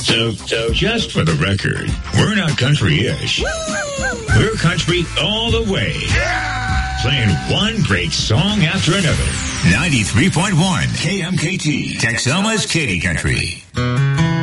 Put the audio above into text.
So just for the record, we're not country-ish. We're country all the way. Playing one great song after another. 93.1 KMKT, Texoma's Katy Country.